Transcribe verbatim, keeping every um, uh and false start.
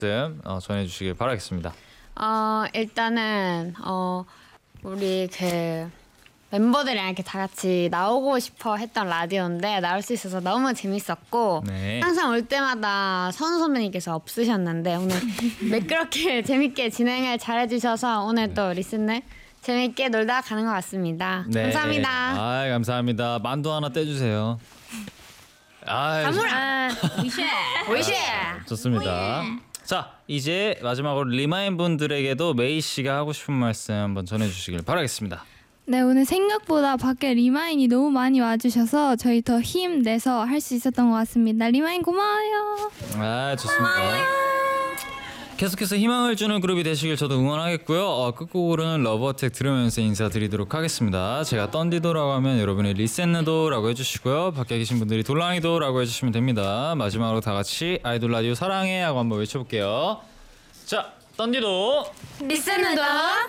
말씀 어, 전해주시길 바라겠습니다. 어 일단은 어 우리 그 멤버들이랑 이렇게 다 같이 나오고 싶어 했던 라디오인데 나올 수 있어서 너무 재밌었고 네. 항상 올 때마다 선우 선배님께서 없으셨는데 오늘 매끄럽게 재밌게 진행을 잘해주셔서 오늘 또 리스늘 재밌게 놀다 가는 것 같습니다. 네. 감사합니다. 아, 감사합니다. 만두 하나 떼주세요. 아, 아무라 위쉐 위쉐 좋습니다. 자, 이제 마지막으로 리마인 분들에게도 메이 씨가 하고 싶은 말씀 한번 전해주시길 바라겠습니다. 네, 오늘 생각보다 밖에 리마인이 너무 많이 와주셔서 저희 더 힘내서 할 수 있었던 것 같습니다. 리마인 고마워요. 아, 좋습니다. 계속해서 희망을 주는 그룹이 되시길 저도 응원하겠고요. 어, 끝곡으로는 러브어택 들으면서 인사드리도록 하겠습니다. 제가 던디도라고 하면 여러분이 리센느도라고 해주시고요. 밖에 계신 분들이 돌랑이도라고 해주시면 됩니다. 마지막으로 다 같이 아이돌 라디오 사랑해 하고 한번 외쳐볼게요. 자, 던디도 리스너도